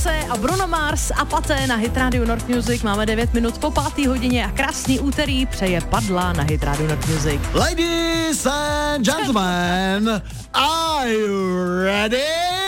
Beyoncé a Bruno Mars a Paté na Hit Radio North Music. Máme 9 minut po 5. hodině a krásný úterý přeje Padla na Hit Radio North Music. Ladies and gentlemen, are you ready?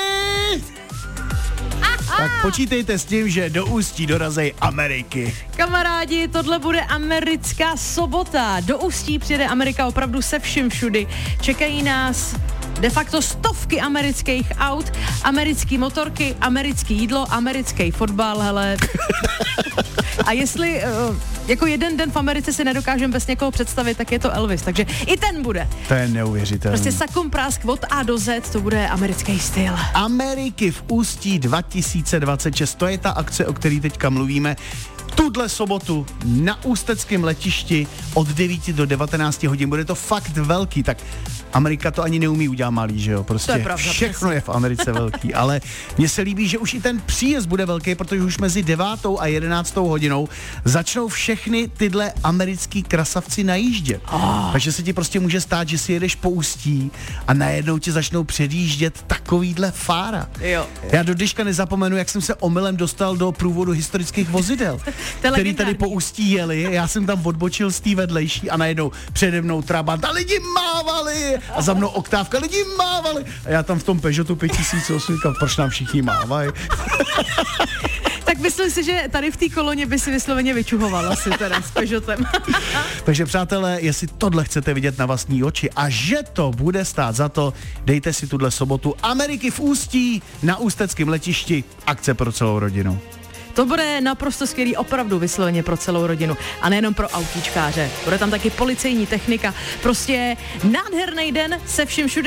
Tak počítejte s tím, že do Ústí dorazí Ameriky. Kamarádi, tohle bude americká sobota. Do Ústí přijede Amerika opravdu se vším všudy. Čekají nás de facto stovky amerických aut, americký motorky, americký jídlo, americký fotbal, hele. A jestli jako jeden den v Americe si nedokážeme bez někoho představit, tak je to Elvis, takže i ten bude. To je neuvěřitelné. Prostě sakum prásk od A do Z, to bude americký styl. Ameriky v Ústí 2026, to je ta akce, o které teďka mluvíme. Tuhle sobotu na ústeckém letišti od 9 do 19 hodin. Bude to fakt velký, tak Amerika to ani neumí udělat malý, že jo? Prostě je pravda, všechno přesně. je v Americe velký, ale mně se líbí, že už i ten příjezd bude velký, protože už mezi 9 a 11 hodinou začnou všechny tyhle americký krasavci najíždět. Takže se ti prostě může stát, že si jedeš po Ústí a najednou ti začnou předjíždět takovýhle fára. Jo. Já do dneška nezapomenu, jak jsem se omylem dostal do průvodu historických vozidel, který tady po Ústí jeli, já jsem tam odbočil z té vedlejší a najednou přede mnou Trabant a lidi mávali a za mnou Oktávka, lidi mávali a já tam v tom Peugeotu 5008 říkám, proč nám všichni mávají. Tak myslím si, že tady v té koloně by si vysloveně vyčuhoval asi teda s Peugeotem. Takže přátelé, jestli tohle chcete vidět na vlastní oči a že to bude stát za to, dejte si tuhle sobotu Ameriky v Ústí na ústeckém letišti, akce pro celou rodinu. To bude naprosto skvělý, opravdu vysloveně pro celou rodinu. A nejenom pro autíčkáře. Bude tam taky policejní technika. Prostě nádherný den se vším všude.